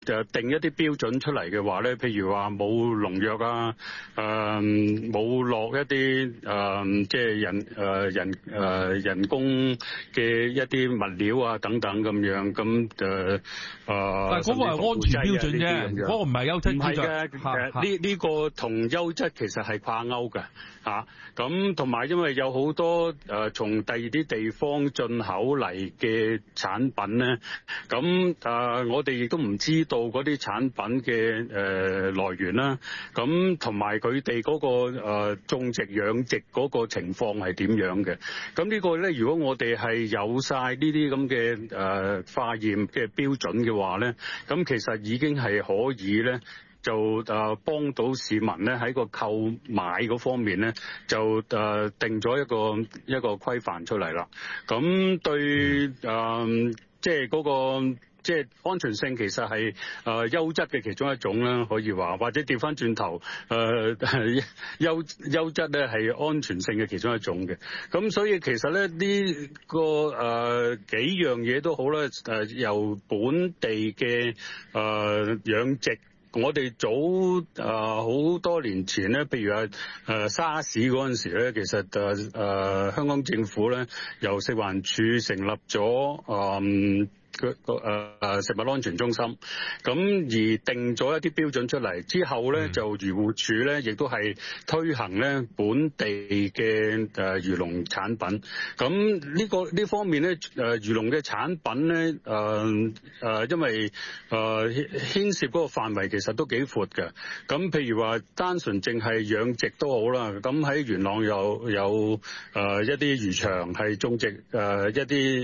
定一啲標準出嚟嘅話咧，譬如話冇農藥啊，冇落一啲即係人工嘅一啲物料啊等等咁樣，咁但係嗰個係安全標準啫，嗰個唔係優質。 唔係嘅，呢個同優質其實係掛鈎嘅嚇。咁同埋因為有好多從第二啲地方進口嚟嘅產品咧，咁我哋亦都唔知道嗰啲產品嘅來源啦。咁同埋佢哋嗰個種植養殖嗰個情況係點樣嘅？咁呢個咧，如果我哋係有晒呢啲咁嘅化驗嘅標準嘅話咧，咁其實已經係可以咧。就幫到市民咧喺個購買嗰方面咧，就定咗一個規範出嚟啦。咁對即係嗰個即係安全性其實係優質嘅其中一種啦，可以話，或者調翻轉頭優質咧係安全性嘅其中一種嘅。咁所以其實咧呢個幾樣嘢都好啦，由本地嘅養殖。我哋早好多年前咧，譬如沙士嗰陣時咧，其實香港政府咧由食環署成立咗食物安全中心，咁而定咗一啲標準出嚟之後咧，就漁護署咧亦都係推行咧本地嘅漁農產品。咁呢方面咧漁農嘅產品咧因為牽涉嗰個範圍其實都幾闊嘅。咁譬如話單純淨係養殖都好啦，咁喺元朗有一啲漁場係種植一啲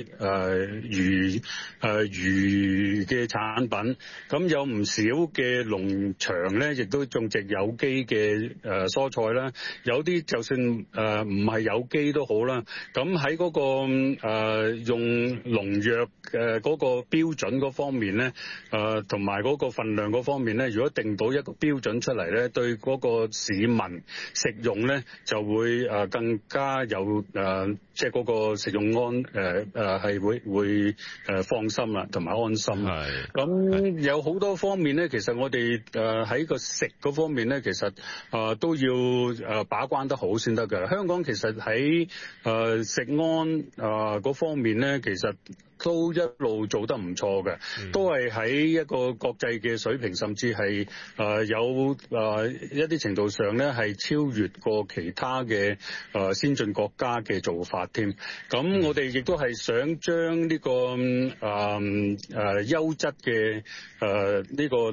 魚嘅產品，咁有唔少嘅農場咧，亦都種植有機嘅蔬菜啦。有啲就算唔係有機都好啦。咁喺嗰個用農藥嗰個標準嗰方面咧，同埋嗰個份量嗰方面咧，如果定到一個標準出嚟咧，對嗰個市民食用咧就會更加有即係嗰個食用係會放心啦，同埋安心。咁有好多方面咧，其實我哋喺個食嗰方面咧，其實都要把關得好先得㗎。香港其實喺食安嗰方面咧，其實都一路做得唔錯嘅，都係喺一個國際嘅水平，甚至係有一啲程度上咧係超越過其他嘅先進國家嘅做法添。咁我哋亦都係想將呢個優質嘅呢個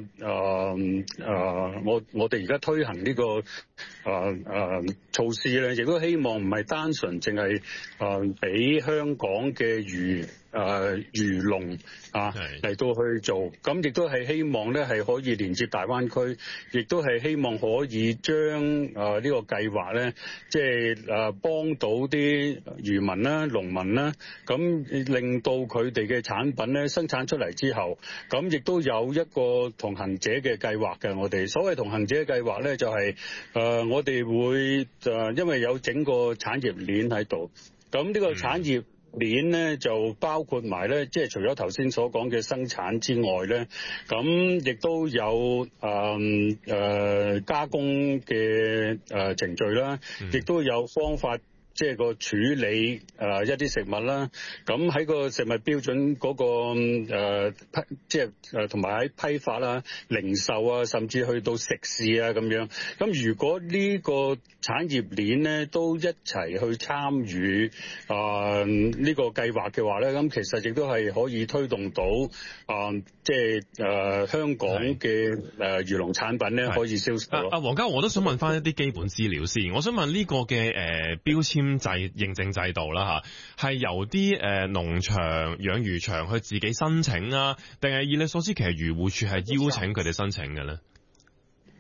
我哋而家推行呢個措施咧，亦都希望唔係單純淨係俾香港嘅漁農嚟到去做，咁亦都係希望咧係可以連接大灣區，亦都係希望可以將呢個計劃咧，即係幫到啲漁民啦、農民啦，咁令到佢哋嘅產品咧生產出嚟之後，咁亦都有一個同行者嘅計劃嘅。我哋所謂同行者嘅計劃咧，就係我哋會因為有整個產業鏈喺度，咁呢個產業鏈咧就包括埋咧，即係除咗頭先所講嘅生產之外咧，咁亦都有加工嘅程序啦，亦都有方法。即係個處理一啲食物啦，咁喺個食物標準嗰個即係同埋喺批發啦、零售啊，甚至去到食肆啊咁樣。咁如果呢個產業鏈咧都一齊去參與呢個計劃嘅話咧，咁其實亦都係可以推動到即係香港嘅漁農產品咧可以銷售。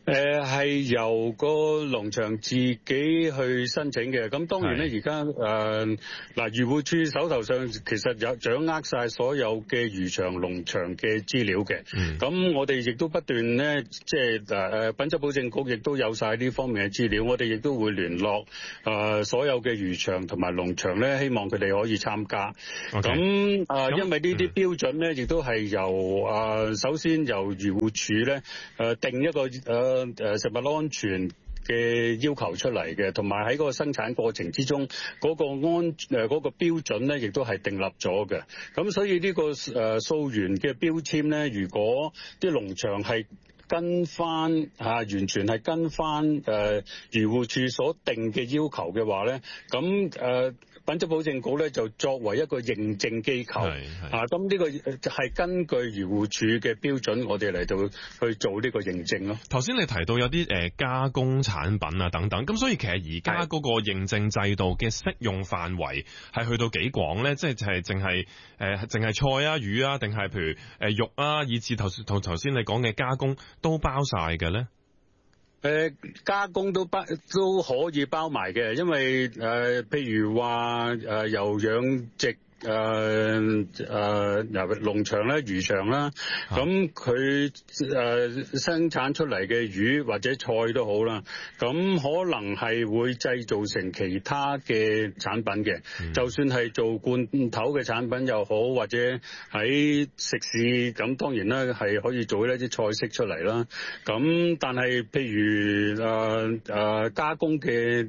係由個農場自己去申請嘅。咁當然咧，而家漁護署手頭上其實有掌握晒所有嘅漁場、農場嘅資料嘅。咁我哋亦都不斷咧，即係品質保證局亦都有晒呢方面嘅資料。我哋亦都會聯絡所有嘅漁場同埋農場咧，希望佢哋可以參加。咁因為呢啲標準咧，亦都係由首先由漁護署咧定一個食物安全嘅要求出嚟嘅，同埋喺嗰個生產過程之中嗰個嗰個標準咧，亦都係訂立咗嘅。咁所以呢個溯源嘅標籤咧，如果啲農場係跟翻完全係跟翻漁護署所定嘅要求嘅話咧，咁品質保證局咧就作為一個認證機構，咁呢個係根據漁護署嘅標準，我哋嚟到去做呢個認證咯。 頭先你提到有啲加工產品啊等等，咁所以其實而家嗰個認證制度嘅適用範圍係去到幾廣咧？即係淨係菜啊、魚啊，定係譬如肉啊，以至頭先你講嘅加工都包晒嘅咧？ 加工都可以包埋嘅，因為譬如話由養殖農場啦、漁場啦，咁佢生產出嚟嘅魚或者菜都好啦，咁可能係會製造成其他嘅產品嘅，就算係做罐頭嘅產品又好，或者喺食肆，咁當然啦係可以做一啲菜式出嚟啦。咁但係譬如加工嘅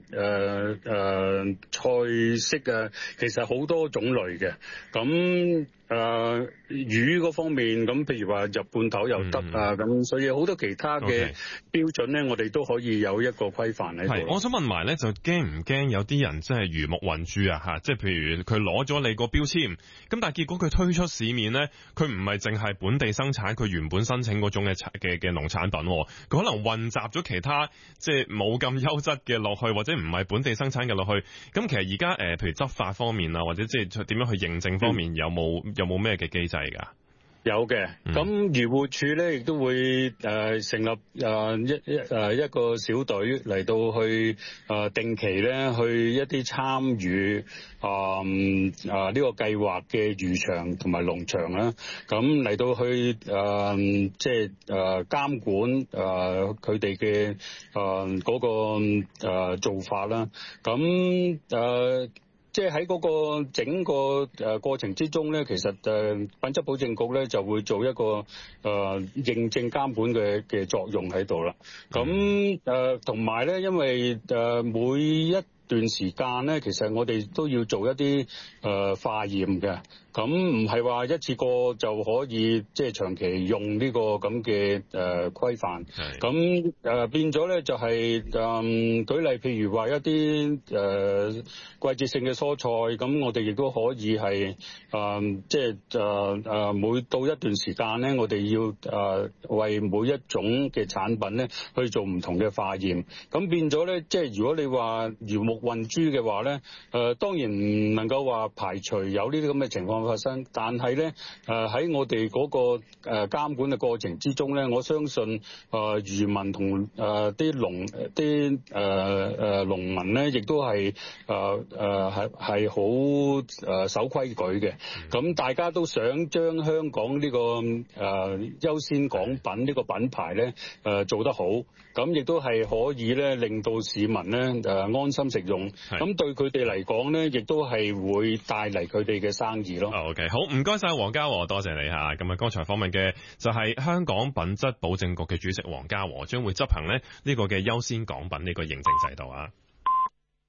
菜式啊，其實好多種類嘅。咁魚嗰方面，咁譬如話入罐頭又得啊，咁所以好多其他嘅標準咧，我哋都可以有一個規範喺度。 我想問埋咧，就驚唔驚有啲人真係魚目混珠啊？嚇，即係譬如佢攞咗你個標籤，咁但係結果佢推出市面咧，佢唔係淨係本地生產，佢原本申請嗰種嘅農產品，佢可能混雜咗其他即係冇咁優質嘅落去，或者唔係本地生產嘅落去。咁其實而家譬如執法方面啊，或者即係點樣去認證方面，有冇咩嘅機制㗎？ 有嘅，咁漁護署咧亦都會成立一個小隊嚟到去定期咧去一啲參與呢個計劃嘅漁場同埋農場啦，咁嚟到去即係監管佢哋嘅嗰個做法啦，咁即係喺嗰個整個過程之中咧，其實品質保證局咧就會做一個認證監管嘅作用喺度啦。咁同埋咧，因為每一段時間咧，其實我哋都要做一啲化驗嘅。咁唔係話一次過就可以即係長期用呢個咁嘅規範。咁變咗咧就係舉例，譬如話一啲季節性嘅蔬菜，咁我哋亦都可以係即係每到一段時間咧，我哋要為每一種嘅產品咧去做唔同嘅化驗。咁變咗咧，即係如果你話魚目混珠嘅話咧，當然唔能夠話排除有呢啲咁嘅情況發生，但係咧喺我哋嗰個監管嘅過程之中咧，我相信漁民同啲農民咧，亦都係係好守規矩嘅。咁大家都想將香港呢個優先港品呢個品牌咧做得好，咁亦都係可以咧令到市民咧安心食用。咁對佢哋嚟講咧，亦都係會帶嚟佢哋嘅生意咯。 OK， 好，唔該晒黃家和，多謝你嚇。咁啊，剛才訪問嘅就係香港品質保證局嘅主席黃家和，將會執行呢個嘅優先港品呢個認證制度啊。